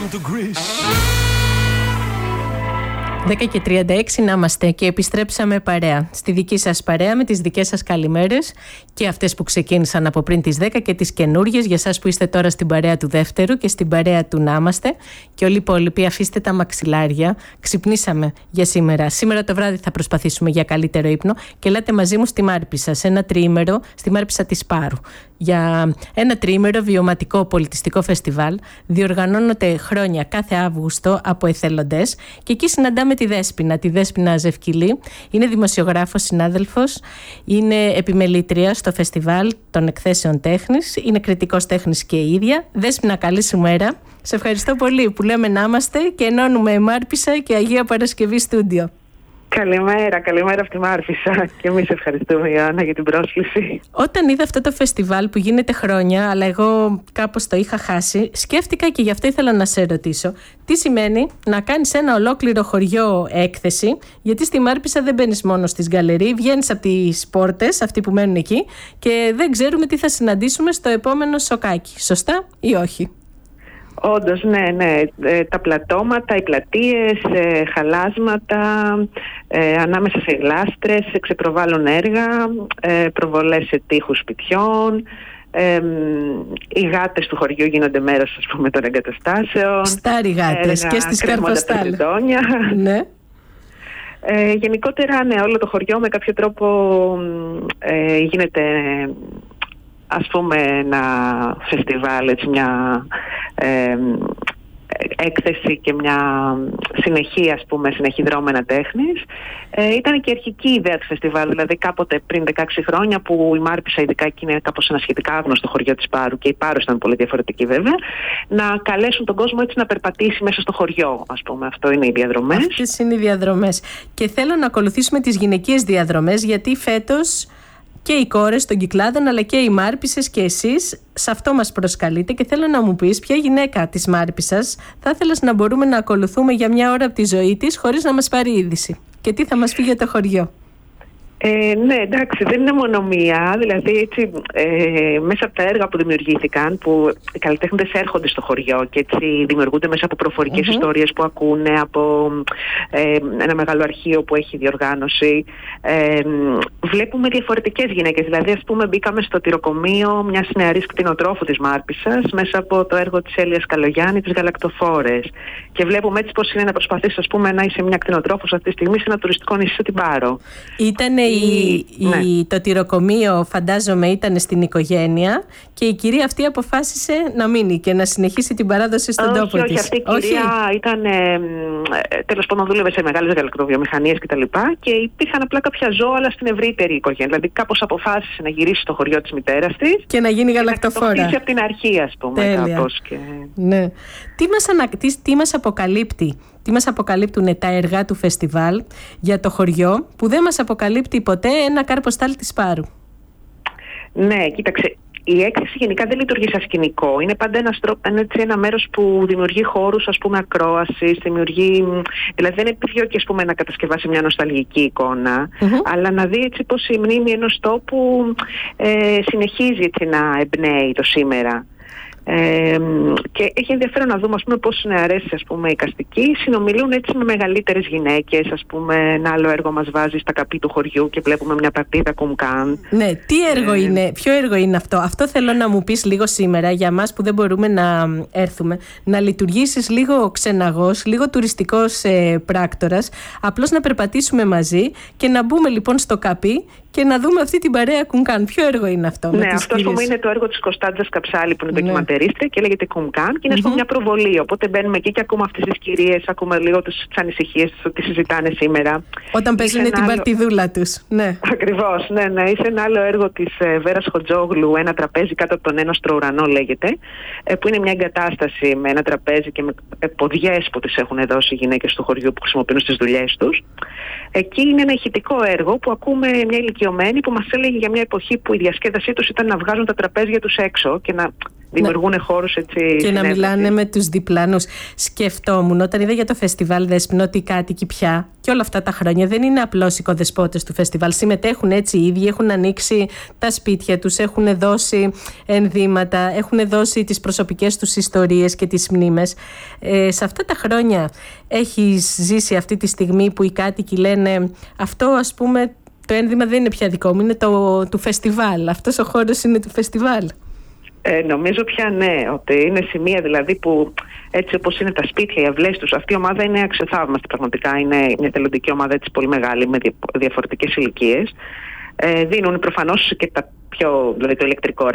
10:36 να είμαστε και επιστρέψαμε παρέα. Στη δική σας παρέα με τις δικές σας καλημέρες και αυτές που ξεκίνησαν από πριν τις 10 και τις καινούργιες για εσάς που είστε τώρα στην παρέα του δεύτερου και στην παρέα του να είμαστε. Και όλοι οι υπόλοιποι αφήστε τα μαξιλάρια. Ξυπνήσαμε για σήμερα. Σήμερα το βράδυ θα προσπαθήσουμε για καλύτερο ύπνο και ελάτε μαζί μου στη Μάρπισσα, σε ένα τριήμερο στη Μάρπισσα της Πάρου. Για ένα τριήμερο βιωματικό πολιτιστικό φεστιβάλ. Διοργανώνονται χρόνια κάθε Αύγουστο από εθελοντές και εκεί συναντάμε τη Δέσποινα Ζευκυλή. Είναι δημοσιογράφος, συνάδελφος, είναι επιμελήτρια στο φεστιβάλ των εκθέσεων τέχνης, είναι κριτικός τέχνης και η ίδια. Δέσποινα, καλή σου μέρα. Σε ευχαριστώ πολύ που λέμε να είμαστε και ενώνουμε Μάρπισσα και Αγία Παρασκευή στούντιο. Καλημέρα από τη Μάρπισσα και εμείς ευχαριστούμε, Ιωάννα, για την πρόσκληση. Όταν είδα αυτό το φεστιβάλ που γίνεται χρόνια, αλλά εγώ κάπως το είχα χάσει, σκέφτηκα και γι' αυτό ήθελα να σε ρωτήσω τι σημαίνει να κάνεις ένα ολόκληρο χωριό έκθεση, γιατί στη Μάρπισσα δεν μπαίνεις μόνο στις γκαλερί, βγαίνεις από τις πόρτες, αυτοί που μένουν εκεί, και δεν ξέρουμε τι θα συναντήσουμε στο επόμενο σοκάκι. Σωστά ή όχι? Όντως, ναι. Τα πλατώματα, οι πλατείες, χαλάσματα, ανάμεσα σε γλάστρες, ξεπροβάλλουν έργα, προβολές σε τοίχους σπιτιών. Οι γάτες του χωριού γίνονται μέρος, ας πούμε, των εγκαταστάσεων. Στάρι γάτες και στις Καρποστάλ. Ναι. Γενικότερα, ναι, όλο το χωριό με κάποιο τρόπο γίνεται, ας πούμε, ένα φεστιβάλ, έτσι, μια έκθεση και μια συνεχή δρόμενα τέχνης. Ήταν και η αρχική ιδέα του φεστιβάλ, δηλαδή κάποτε πριν 16 χρόνια που η Μάρπισσα ειδικά και είναι κάπως ένα σχετικά άγνωστο χωριό της Πάρου και η Πάρου ήταν πολύ διαφορετική βέβαια, να καλέσουν τον κόσμο έτσι να περπατήσει μέσα στο χωριό, ας πούμε. Αυτό είναι οι διαδρομές. Αυτές είναι οι διαδρομές. Και θέλω να ακολουθήσουμε τις γυναικείες διαδρομές, γιατί φέτος και οι κόρες των Κυκλάδων αλλά και οι Μάρπισσες και εσείς σε αυτό μας προσκαλείτε, και θέλω να μου πεις ποια γυναίκα της Μάρπισσας θα ήθελες να μπορούμε να ακολουθούμε για μια ώρα από τη ζωή της χωρίς να μας πάρει είδηση, και τι θα μας πει για το χωριό. Ναι, εντάξει, δεν είναι μόνο μία. Δηλαδή, έτσι, μέσα από τα έργα που δημιουργήθηκαν, που οι καλλιτέχνες έρχονται στο χωριό και έτσι δημιουργούνται μέσα από προφορικές ιστορίες που ακούνε, από ένα μεγάλο αρχείο που έχει διοργάνωση. Βλέπουμε διαφορετικές γυναίκες. Δηλαδή, ας πούμε, μπήκαμε στο τυροκομείο μιας νεαρής κτηνοτρόφου της Μάρπισσας μέσα από το έργο της Έλειας Καλογιάννη, τις Γαλακτοφόρες. Και βλέπουμε έτσι πώς είναι να προσπαθείς, ας πούμε, να είσαι μια κτηνοτρόφος αυτή τη στιγμή σε ένα τουριστικό νησί στην Πάρο. Ήτανε το τυροκομείο, φαντάζομαι, ήταν στην οικογένεια και η κυρία αυτή αποφάσισε να μείνει και να συνεχίσει την παράδοση στον τόπο της. Όχι, αυτή η κυρία ήταν, τέλος πάντων, δούλευε σε μεγάλες γαλακτοβιομηχανίες κτλ. Και υπήρχαν απλά κάποια ζώα, αλλά στην ευρύτερη οικογένεια. Δηλαδή, κάπως αποφάσισε να γυρίσει στο χωριό της μητέρας της και να γίνει γαλακτοφόρα. Να το χτίσει από την αρχή, ας πούμε. Κάπως, και... Ναι. Τι μας αποκαλύπτουν τα έργα του φεστιβάλ για το χωριό που δεν μας αποκαλύπτει ποτέ ένα Καρποστάλ της Πάρου? Ναι, κοίταξε. Η έκθεση γενικά δεν λειτουργεί σαν σκηνικό. Είναι πάντα ένα μέρος που δημιουργεί χώρους, ας πούμε, ακρόασης, δηλαδή δεν επιδιώκει, ας πούμε, να κατασκευάσει μια νοσταλγική εικόνα, αλλά να δει έτσι πως η μνήμη ενός τόπου συνεχίζει έτσι να εμπνέει το σήμερα. Και έχει ενδιαφέρον να δούμε, ας πούμε, πώς νεαρές, ας πούμε, εικαστικοί συνομιλούν έτσι με μεγαλύτερες γυναίκες. Ας πούμε, ένα άλλο έργο μας βάζει στα καπί του χωριού και βλέπουμε μια παρτίδα κουμκάν. Ναι, τι έργο είναι, ποιο έργο είναι αυτό? Αυτό θέλω να μου πεις λίγο σήμερα, για μας που δεν μπορούμε να έρθουμε, να λειτουργήσεις λίγο ξεναγός, λίγο τουριστικός πράκτορας, απλώς να περπατήσουμε μαζί και να μπούμε λοιπόν στο καπί και να δούμε αυτή την παρέα κουμκάν. Ποιο έργο είναι αυτό? Ναι, αυτό, ας πούμε, είναι το έργο της Κωνσταντζας Καψάλη, που είναι ντοκιματερίστρια και λέγεται κουμκάν, και είναι, ας πούμε, μια προβολή. Οπότε μπαίνουμε εκεί και ακούμε αυτές τις κυρίες, ακούμε λίγο τις ανησυχίες τους, τι συζητάνε σήμερα. Όταν παίζουν την παρτιδούλα τους. Ναι. Ακριβώς, ναι. Είσαι ένα άλλο έργο της Βέρας Χοντζόγλου, ένα τραπέζι κάτω από τον ένωστρο ουρανό λέγεται, που είναι μια εγκατάσταση με ένα τραπέζι και με ποδιές που τις έχουν δώσει οι γυναίκες του χωριού που χρησιμοποιούν στις δουλειές τους. Εκεί είναι ένα ηχητικό έργο που ακούμε μια ηλικιωμένη που μας έλεγε για μια εποχή που η διασκέδασή τους ήταν να βγάζουν τα τραπέζια τους έξω και να δημιουργούν χώρους έτσι. Και να μιλάνε με τους διπλανούς. Σκεφτόμουν όταν είδα για το φεστιβάλ Δέσποινα ότι οι κάτοικοι πια και όλα αυτά τα χρόνια δεν είναι απλώς οικοδεσπότες του φεστιβάλ. Συμμετέχουν έτσι οι ίδιοι, έχουν ανοίξει τα σπίτια τους, έχουν δώσει ενδύματα, έχουν δώσει τις προσωπικές τους ιστορίες και τις μνήμες. Σε αυτά τα χρόνια έχεις ζήσει αυτή τη στιγμή που οι κάτοικοι λένε αυτό, ας πούμε, το ένδυμα δεν είναι πια δικό μου, είναι του φεστιβάλ. Αυτός ο χώρος είναι του φεστιβάλ. Νομίζω πια ναι, ότι είναι σημεία δηλαδή που έτσι όπως είναι τα σπίτια, οι αυλές τους, αυτή η ομάδα είναι αξιοθαύμαστη πραγματικά. Είναι μια θελοντική ομάδα έτσι πολύ μεγάλη με διαφορετικές ηλικίες. Δίνουν προφανώς και τα πιο, δηλαδή το ηλεκτρικό